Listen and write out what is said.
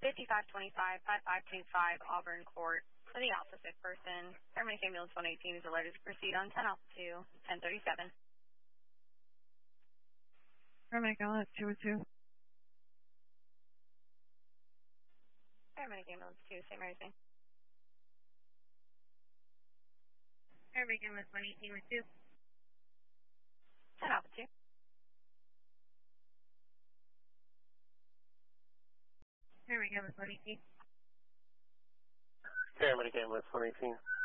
5525, 5525 Auburn Court for the Alpha 6 person. Paramedic Ambulance 118 is alerted to proceed on 10 Alpha 2, 1037. Paramedic Ambulance 202. Paramedic Ambulance 2, St. Mary's Bay. Paramedic Ambulance 118 with 2. 10 Alpha 2. Paramedic Ambulance 118. Paramedic Ambulance 118.